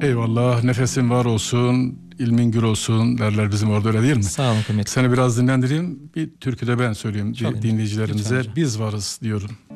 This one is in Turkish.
Eyvallah, nefesin var olsun, ilmin gür olsun derler bizim orada, öyle değil mi? Sağ olun kıymetli. Seni biraz dinlendireyim. Bir türkü de ben söyleyeyim Çok dinleyicilerimize. lütfen hocam. Biz varız diyorum.